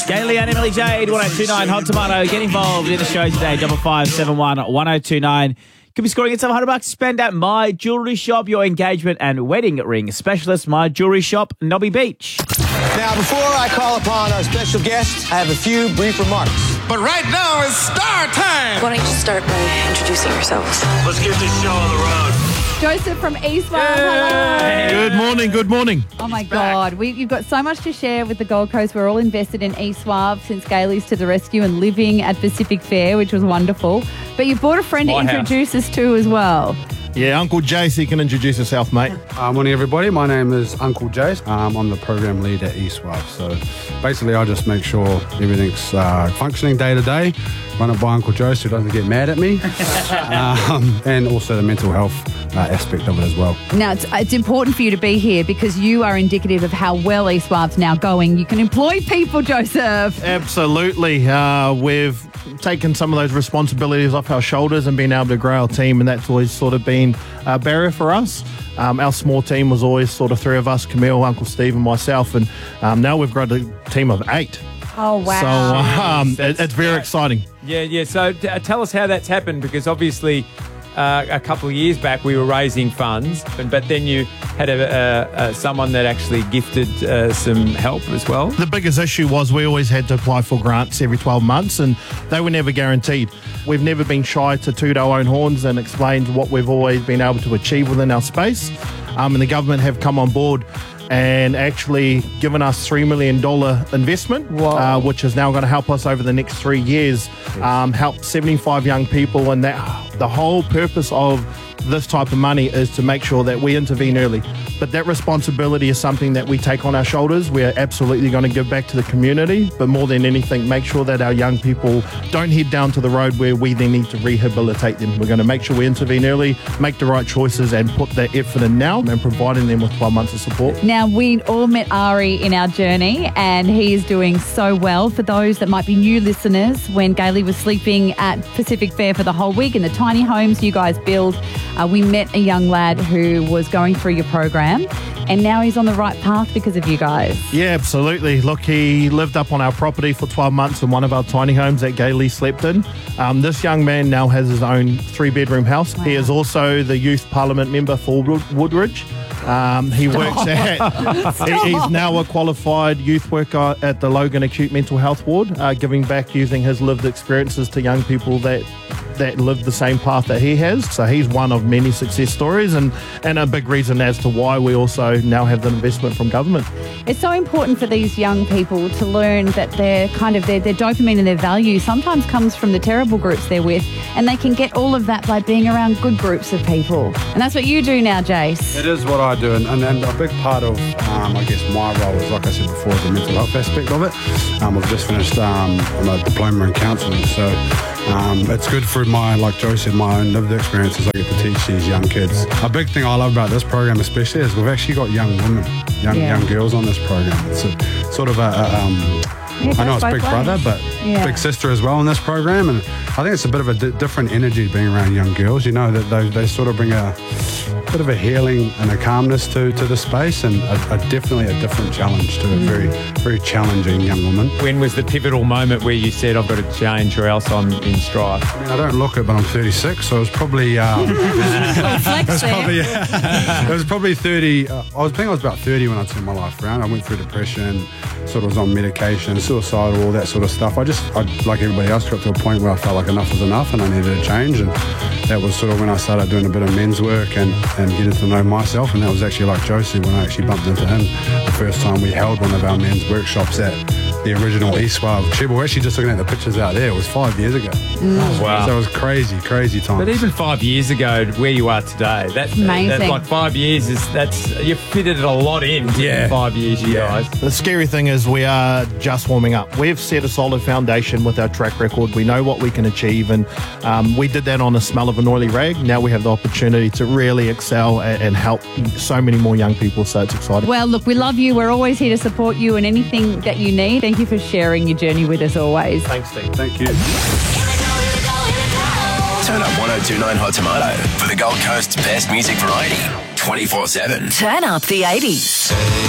Gayley and Emily Jade, 1029 Hot Tomato. Get involved in the show today, 5571 1029. Could be scoring yourself $100 to spend at My Jewellery Shop, your engagement and wedding ring specialist, My Jewellery Shop, Nobby Beach. Now, before I call upon our special guest, I have a few brief remarks. But right now it's star time. Why don't you just start by introducing yourselves? Let's get this show on the road. Joseph from Eastwell. Hello. Good morning, good morning. Oh my God, you've got so much to share with the Gold Coast. We're all invested in Eastwell since Gayley's to the rescue and living at Pacific Fair, which was wonderful. But you brought a friend to introduce us to as well. Yeah, Uncle Jace, you can introduce yourself, mate. Morning, everybody. My name is Uncle Jace. I'm the program lead at Eastwell. So basically, I just make sure everything's functioning day to day. Run it by Uncle Jace, who doesn't get mad at me. And also the mental health aspect of it as well. Now, it's important for you to be here because you are indicative of how well Eastwell's now going. You can employ people, Joseph. Absolutely. We've taken some of those responsibilities off our shoulders and been able to grow our team, and that's always sort of been a barrier for us. Our small team was always sort of three of us, Camille, Uncle Steve and myself, and now we've got a team of 8. Oh, wow. So it's very exciting. Yeah. So tell us how that's happened, because obviously a couple of years back we were raising funds, but then you had someone that actually gifted some help as well. The biggest issue was we always had to apply for grants every 12 months and they were never guaranteed. We've never been shy to toot our own horns and explain what we've always been able to achieve within our space. And the government have come on board and actually given us $3 million investment, which is now going to help us over the next 3 years, help 75 young people. And that the whole purpose of this type of money is to make sure that we intervene early. But that responsibility is something that we take on our shoulders. We're absolutely going to give back to the community, but more than anything, make sure that our young people don't head down to the road where we then need to rehabilitate them. We're going to make sure we intervene early, make the right choices and put that effort in now and providing them with 12 months of support. Now, we all met Ari in our journey and he is doing so well. For those that might be new listeners, when Gayley was sleeping at Pacific Fair for the whole week in the tiny homes you guys build, we met a young lad who was going through your program and now he's on the right path because of you guys. Yeah, absolutely. Look, he lived up on our property for 12 months in one of our tiny homes that Gayley slept in. This young man now has his own 3-bedroom house. Wow. He is also the youth parliament member for Woodridge. He works he's now a qualified youth worker at the Logan Acute Mental Health Ward, giving back using his lived experiences to young people that live the same path that he has. So he's one of many success stories and a big reason as to why we also now have the investment from government. It's so important for these young people to learn that their dopamine and their value sometimes comes from the terrible groups they're with, and they can get all of that by being around good groups of people. And that's what you do now, Jace. It is what I do, and a big part of, I guess, my role is, like I said before, the mental health aspect of it. I've just finished my diploma in counselling, so it's good for like Joe said, my own lived experiences. I get to teach these young kids. A big thing I love about this program especially is we've actually got young women, young girls on this program. It's a sort of I know it's big brother, but big sister as well in this program, and I think it's a bit of a different energy being around young girls. You know, that they sort of bring a bit of a healing and a calmness to the space, and definitely a different challenge to a very, very challenging young woman. When was the pivotal moment where you said, I've got to change or else I'm in strife? I mean, I don't look it, but I'm 36, so it was probably... it was probably 30... I think I was about 30 when I turned my life around. I went through depression, sort of was on medication, suicidal, all that sort of stuff. I like everybody else, got to a point where I felt like enough was enough and I needed a change, and that was sort of when I started doing a bit of men's work and getting to know myself. And that was actually, like Josie, when I actually bumped into him the first time we held one of our men's workshops at the original Eastwell. We're actually just looking at the pictures out there. It was 5 years ago. Oh, wow. So it was crazy times. But even 5 years ago, where you are today, that's amazing. That's like 5 years you've fitted a lot in 5 years, you guys. The scary thing is we are just warming up. We've set a solid foundation with our track record. We know what we can achieve, and we did that on a smell of an oily rag. Now we have the opportunity to really excel and help so many more young people, so it's exciting. Well, look, we love you. We're always here to support you and anything that you need. Thank you for sharing your journey with us always. Thanks, Steve. Thank you. Turn up 1029 Hot Tomato for the Gold Coast's best music variety 24/7. Turn up the 80s.